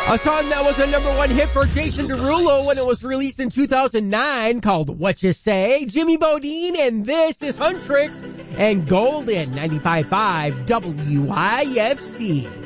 A song that was a #1 hit for Jason Derulo when it was released in 2009 called What You Say, Jimmy Bodine, and this is Huntrix and Golden 95.5 WIFC.